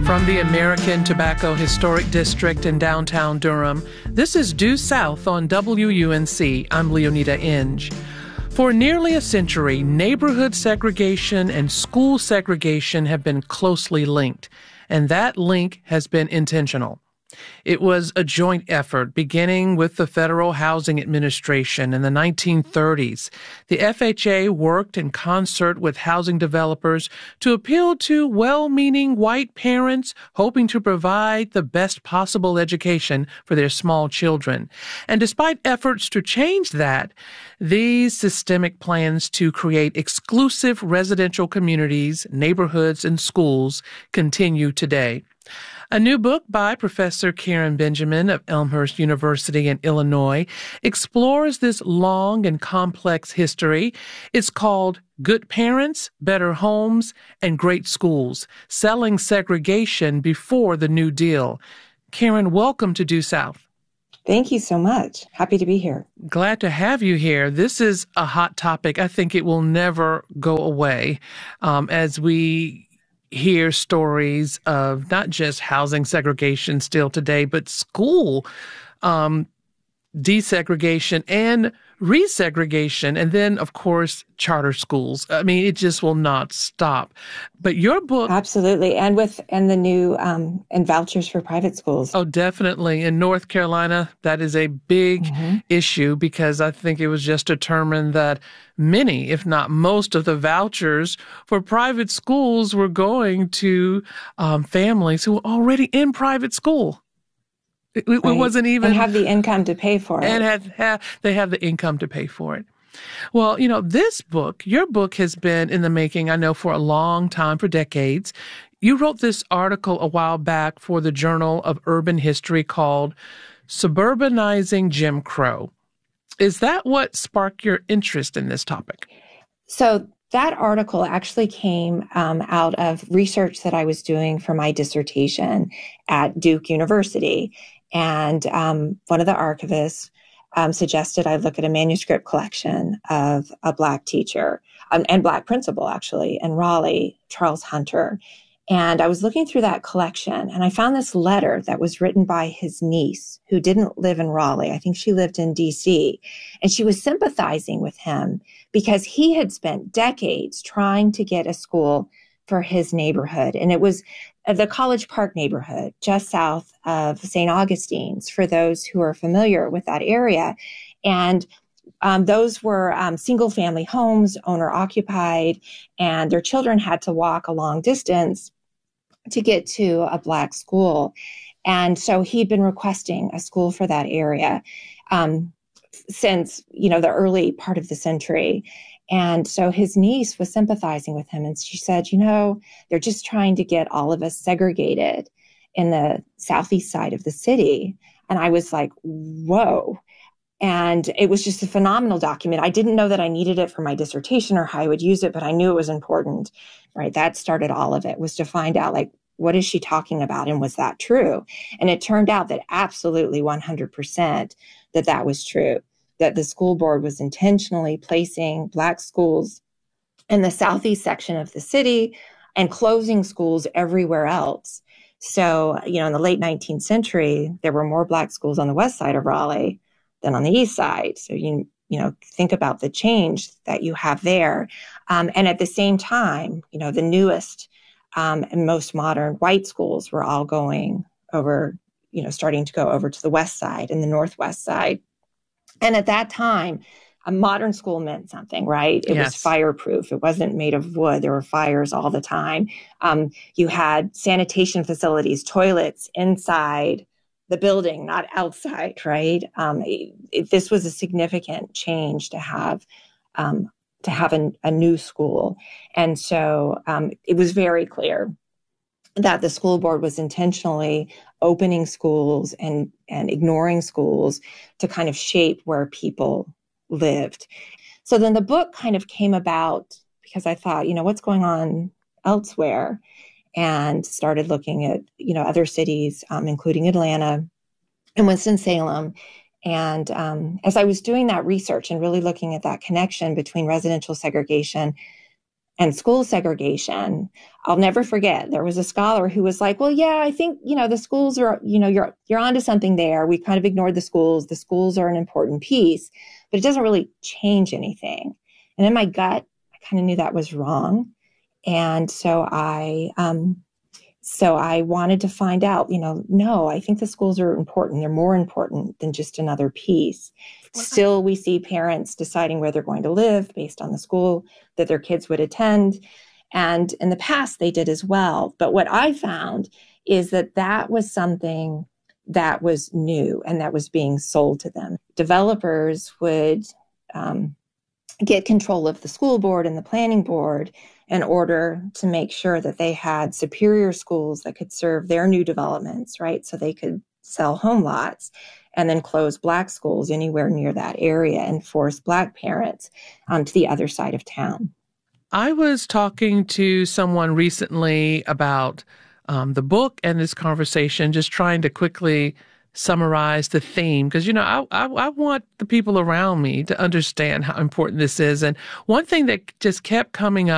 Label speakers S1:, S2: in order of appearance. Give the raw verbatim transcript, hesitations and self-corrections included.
S1: From the American Tobacco Historic District in downtown Durham, this is Due South on W U N C. I'm Leonida Inge. For nearly a century, neighborhood segregation and school segregation have been closely linked, and that link has been intentional. It was a joint effort beginning with the Federal Housing Administration in the nineteen thirties. The F H A worked in concert with housing developers to appeal to well-meaning white parents hoping to provide the best possible education for their small children. And despite efforts to change that, these systemic plans to create exclusive residential communities, neighborhoods, and schools continue today. A new book by Professor Karen Benjamin of Elmhurst University in Illinois explores this long and complex history. It's called Good Parents, Better Homes, and Great Schools, Selling Segregation Before the New Deal. Karen, welcome to Due South.
S2: Thank you so much. Happy to be here.
S1: Glad to have you here. This is a hot topic. I think it will never go away um, as we hear stories of not just housing segregation still today, but school um, desegregation and resegregation, and then, of course, charter schools. I mean, it just will not stop. But your book...
S2: Absolutely. And with and the new um, and vouchers for private schools.
S1: Oh, definitely. In North Carolina, that is a big mm-hmm. issue because I think it was just determined that many, if not most, of the vouchers for private schools were going to um, families who were already in private school. It, it right. wasn't even...
S2: And have the income to pay for it.
S1: And had, have, they have the income to pay for it. Well, you know, this book, your book has been in the making, I know, for a long time, for decades. You wrote this article a while back for the Journal of Urban History called Suburbanizing Jim Crow. Is that what sparked your interest in this topic?
S2: So that article actually came um, out of research that I was doing for my dissertation at Duke University. And um, one of the archivists um, suggested I look at a manuscript collection of a Black teacher um, and Black principal, actually, in Raleigh, Charles Hunter. And I was looking through that collection, and I found this letter that was written by his niece, who didn't live in Raleigh. I think she lived in D C. And she was sympathizing with him because he had spent decades trying to get a school for his neighborhood. And it was the College Park neighborhood, just south of Saint Augustine's, for those who are familiar with that area. And um, those were um, single-family homes, owner-occupied, and their children had to walk a long distance to get to a Black school. And so he'd been requesting a school for that area um, since, you know, the early part of the century. And so his niece was sympathizing with him. And she said, you know, they're just trying to get all of us segregated in the southeast side of the city. And I was like, whoa. And it was just a phenomenal document. I didn't know that I needed it for my dissertation or how I would use it, but I knew it was important, right? That started all of it, was to find out, like, what is she talking about? And was that true? And it turned out that absolutely one hundred percent that that was true, that the school board was intentionally placing Black schools in the southeast section of the city and closing schools everywhere else. So, you know, in the late nineteenth century, there were more Black schools on the west side of Raleigh than on the east side. So, you you know, think about the change that you have there. Um, and at the same time, you know, the newest um, and most modern white schools were all going over, you know, starting to go over to the west side and the northwest side. And at that time, a modern school meant something, right? It yes. was fireproof. It wasn't made of wood. There were fires all the time. Um, you had sanitation facilities, toilets inside the building, not outside, right? Um, it, it, this was a significant change to have um, to have a, a new school. And so um, it was very clear that the school board was intentionally opening schools and, and ignoring schools to kind of shape where people lived. So then the book kind of came about because I thought, you know, what's going on elsewhere? And started looking at, you know, other cities, um, including Atlanta and Winston-Salem. And um, as I was doing that research and really looking at that connection between residential segregation and school segregation, I'll never forget, there was a scholar who was like, well, yeah, I think, you know, the schools are, you know, you're, you're onto something there. We kind of ignored the schools. The schools are an important piece, but it doesn't really change anything. And in my gut, I kind of knew that was wrong. And so I, um, so I wanted to find out, you know, no, I think the schools are important. They're more important than just another piece. Still, we see parents deciding where they're going to live based on the school that their kids would attend. And in the past, they did as well. But what I found is that that was something that was new and that was being sold to them. Developers would um, get control of the school board and the planning board in order to make sure that they had superior schools that could serve their new developments, right? So they could sell home lots and then close Black schools anywhere near that area and force Black parents um, to the other side of town.
S1: I was talking to someone recently about um, the book and this conversation, just trying to quickly summarize the theme, because, you know, I, I, I want the people around me to understand how important this is. And one thing that just kept coming up